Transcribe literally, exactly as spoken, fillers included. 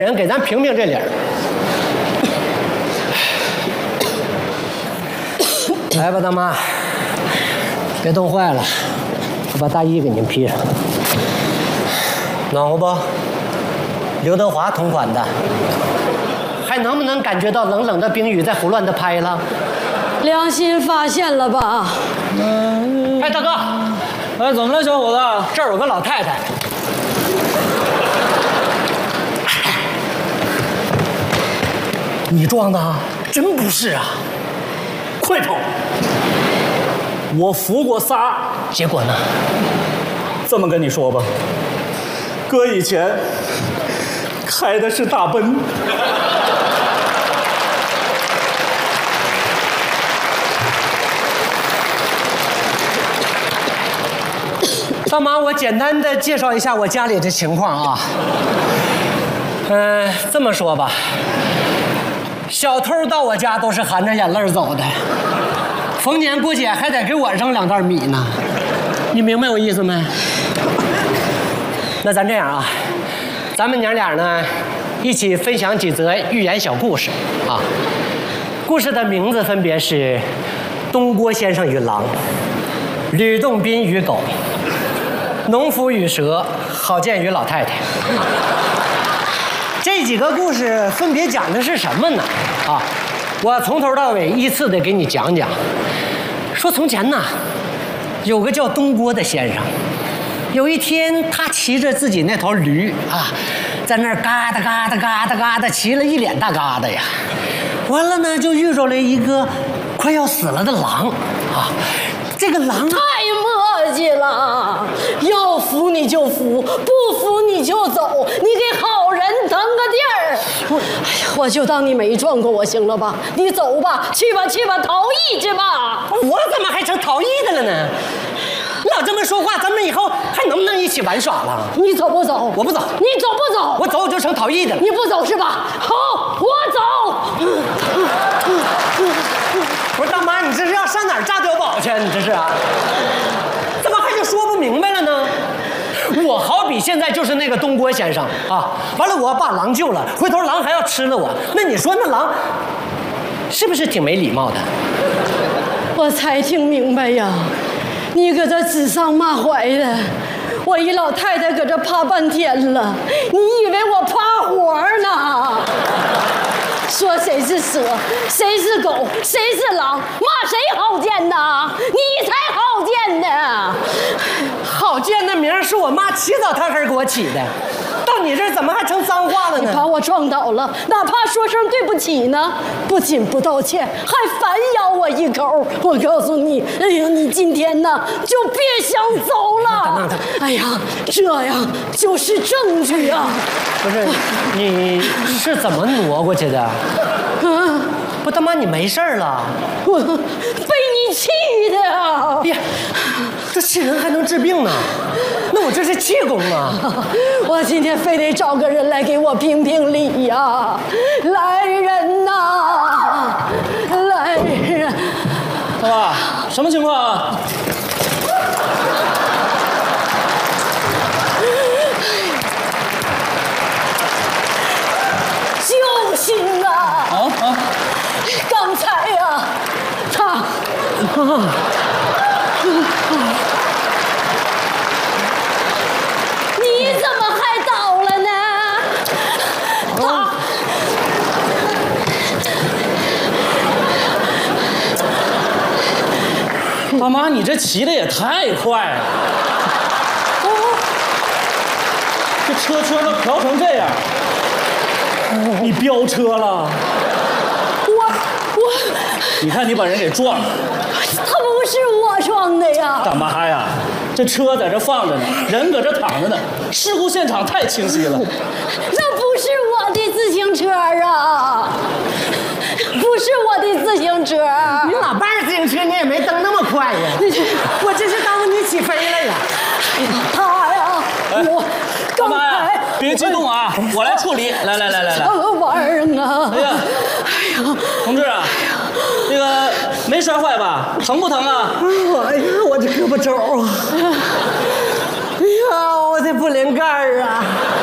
人给咱评评这理儿。来吧，大妈，别冻坏了，我把大衣给您披上。暖和不？刘德华同款的，还能不能感觉到冷冷的冰雨在胡乱的拍了？ 良心发现了吧？ 嗯。哎，大哥， 哎，怎么了，小伙子？ 这儿有个老太太。你装的？真不是啊！快跑！ 我扶过仨， 结果呢？ 这么跟你说吧，哥以前开的是大奔。 大妈，我简单的介绍一下我家里的情况啊。嗯、呃，这么说吧，小偷到我家都是含着眼泪走的，逢年过节还得给我扔两袋米呢。你明白我意思没？那咱这样啊，咱们娘俩呢一起分享几则寓言小故事啊。故事的名字分别是东郭先生与狼、吕洞宾与狗、农夫与蛇、郝建与老太太。这几个故事分别讲的是什么呢？啊，我从头到尾依次的给你讲讲。说从前呢，有个叫东郭的先生，有一天他骑着自己那头驴啊，在那儿嘎哒嘎哒嘎哒嘎哒骑了一脸大嘎哒呀。完了呢，就遇着了一个快要死了的狼啊。这个狼太磨叽了，要扶你就扶，不扶你就走，你给好人腾个地儿。哎呀，我就当你没撞过我，行了吧？你走吧，去吧去吧，逃逸去吧。 我怎么还成逃逸的了呢？老这么说话，咱们以后还能不能一起玩耍了？ 你走不走？ 我不走。 你走不走？ 我走我就成逃逸的了。 你不走是吧？好，我走。 不是大妈，你这是要上哪儿炸碉堡去？你这是啊？怎么还就说不明白了呢？我好比现在就是那个东郭先生啊，完了我把狼救了，回头狼还要吃了我，那你说那狼是不是挺没礼貌的？ 我才听明白呀，你搁这指桑骂槐的，我一老太太搁这趴半天了，你以为我趴活呢？说谁是蛇，谁是狗，谁是狼，骂谁好见呐？你才好见呢！ 好见的名是我妈起早贪黑给我起的，到你这儿怎么还成脏话了呢？ 你把我撞倒了，哪怕说声对不起呢，不仅不道歉，还反咬我一口。我告诉你，哎呀，你今天呢就别想走了。哎呀，这呀就是证据啊！ 不是，你是怎么挪过去的？ 啊， 不，大妈，你没事了？ 我被你气的啊！ 呀，这气人还能治病呢？那我这是气功啊！ 我今天非得找个人来给我评评理呀！来人呐！来人！ 大妈，什么情况啊？ 救星啊！ 啊啊！ 刚才呀，他，啊，你怎么还倒了呢？他， 大妈，你这骑的也太快了！这车圈都调成这样，你飙车了？ 我我， 你看你把人给撞了。 他不是我撞的呀！ 大妈呀，这车在这放着呢，人搁这躺着呢，事故现场太清晰了。 那不是我的自行车啊，不是我的自行车。 你老伴儿自行车你也没蹬那么快呀！我这是耽误你起飞了呀！ 他呀，我刚才别激动啊，我来处理。来来来来来， 什么玩意儿啊？ 哎呀， 哎呀， 同志啊，那个没摔坏吧？疼不疼啊？ 哎呀，我这胳膊肘啊！哎呀，我这不灵盖儿啊！